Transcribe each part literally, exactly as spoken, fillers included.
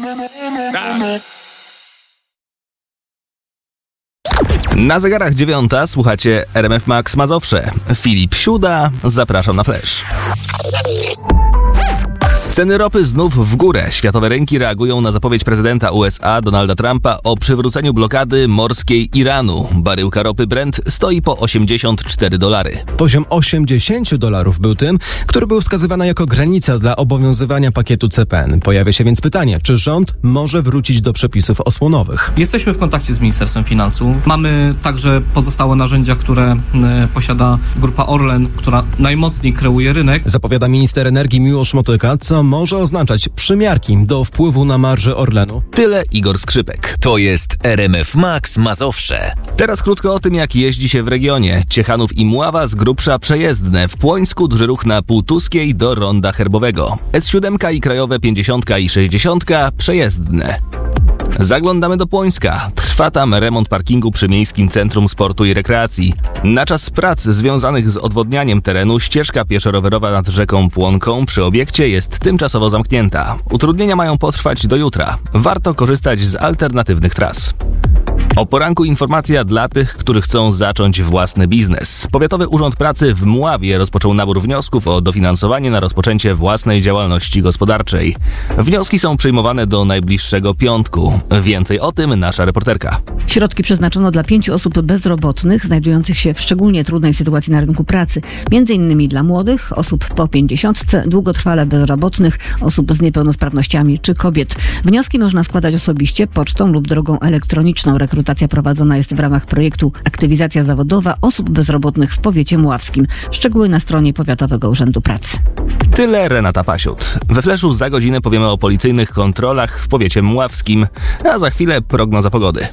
Na zegarach dziewiąta, słuchacie R M F Max Mazowsze. Filip Siuda, zapraszam na Flash. Ceny ropy znów w górę. Światowe rynki reagują na zapowiedź prezydenta U S A Donalda Trumpa o przywróceniu blokady morskiej Iranu. Baryłka ropy Brent stoi po osiemdziesiąt cztery dolary. Poziom osiemdziesiąt dolarów był tym, który był wskazywany jako granica dla obowiązywania pakietu C P N. Pojawia się więc pytanie, czy rząd może wrócić do przepisów osłonowych? Jesteśmy w kontakcie z Ministerstwem Finansów. Mamy także pozostałe narzędzia, które y, posiada Grupa Orlen, która najmocniej kreuje rynek. Zapowiada minister energii Miłosz Motyka, co może oznaczać przymiarki do wpływu na marży Orlenu. Tyle Igor Skrzypek. To jest R M F Max Mazowsze. Teraz krótko o tym, jak jeździ się w regionie. Ciechanów i Mława z grubsza przejezdne. W Płońsku duży ruch na Półtuskiej do Ronda Herbowego. S siedem i krajowe pięćdziesiąt i sześćdziesiąt przejezdne. Zaglądamy do Płońska. Trwa tam remont parkingu przy Miejskim Centrum Sportu i Rekreacji. Na czas prac związanych z odwodnianiem terenu ścieżka pieszo-rowerowa nad rzeką Płonką przy obiekcie jest tymczasowo zamknięta. Utrudnienia mają potrwać do jutra. Warto korzystać z alternatywnych tras. O poranku informacja dla tych, którzy chcą zacząć własny biznes. Powiatowy Urząd Pracy w Mławie rozpoczął nabór wniosków o dofinansowanie na rozpoczęcie własnej działalności gospodarczej. Wnioski są przyjmowane do najbliższego piątku. Więcej o tym nasza reporterka. Środki przeznaczono dla pięciu osób bezrobotnych, znajdujących się w szczególnie trudnej sytuacji na rynku pracy. Między innymi dla młodych, osób po pięćdziesiątce, długotrwale bezrobotnych, osób z niepełnosprawnościami czy kobiet. Wnioski można składać osobiście, pocztą lub drogą elektroniczną. Rekrutacja prowadzona jest w ramach projektu Aktywizacja Zawodowa Osób Bezrobotnych w Powiecie Mławskim. Szczegóły na stronie Powiatowego Urzędu Pracy. Tyle Renata Pasiut. We Fleszu za godzinę powiemy o policyjnych kontrolach w Powiecie Mławskim, a za chwilę prognoza pogody.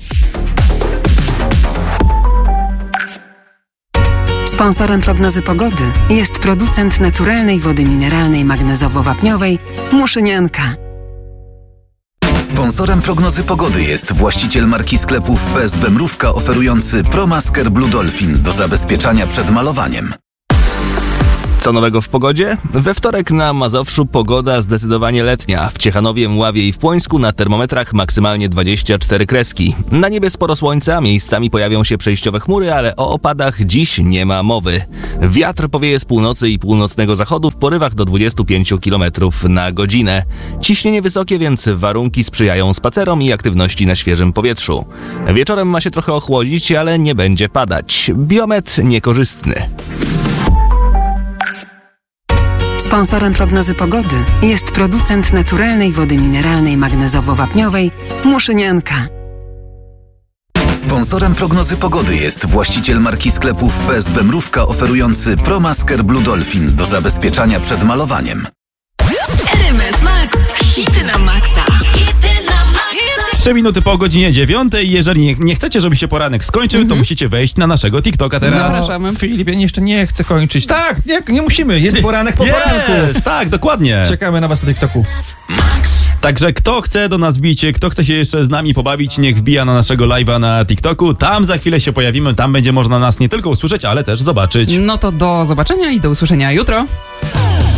Sponsorem prognozy pogody jest producent naturalnej wody mineralnej magnezowo-wapniowej Muszynianka. Sponsorem prognozy pogody jest właściciel marki sklepów P S B Mrówka oferujący ProMasker Blue Dolphin do zabezpieczania przed malowaniem. Co nowego w pogodzie? We wtorek na Mazowszu pogoda zdecydowanie letnia. W Ciechanowie, Mławie i w Płońsku na termometrach maksymalnie dwadzieścia cztery kreski. Na niebie sporo słońca, miejscami pojawią się przejściowe chmury, ale o opadach dziś nie ma mowy. Wiatr powieje z północy i północnego zachodu w porywach do dwudziestu pięciu kilometrów na godzinę. Ciśnienie wysokie, więc warunki sprzyjają spacerom i aktywności na świeżym powietrzu. Wieczorem ma się trochę ochłodzić, ale nie będzie padać. Biometr niekorzystny. Sponsorem prognozy pogody jest producent naturalnej wody mineralnej magnezowo-wapniowej Muszynianka. Sponsorem prognozy pogody jest właściciel marki sklepów P S B Mrówka oferujący ProMasker Blue Dolphin do zabezpieczania przed malowaniem. R M F Max, hity na maksa. Hity na maksa. Trzy minuty po godzinie dziewiątej. Jeżeli nie, nie chcecie, żeby się poranek skończył, mm-hmm. to musicie wejść na naszego TikToka teraz. Zapraszamy. Filip, ja jeszcze nie chcę kończyć. Tak, nie, nie musimy. Jest poranek po yes, poranku. Tak, dokładnie. Czekamy na was na TikToku. Także kto chce do nas bić, kto chce się jeszcze z nami pobawić, niech wbija na naszego live'a na TikToku. Tam za chwilę się pojawimy, tam będzie można nas nie tylko usłyszeć, ale też zobaczyć. No to do zobaczenia i do usłyszenia jutro.